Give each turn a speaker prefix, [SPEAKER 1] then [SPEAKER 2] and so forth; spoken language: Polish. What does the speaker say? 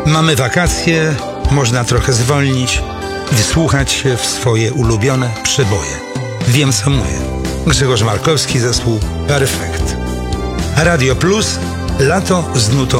[SPEAKER 1] Mamy wakacje, można trochę zwolnić i wsłuchać się w swoje ulubione przeboje. Wiem, co mówię. Grzegorz Markowski, zespół Perfekt. Radio Plus, lato z nutą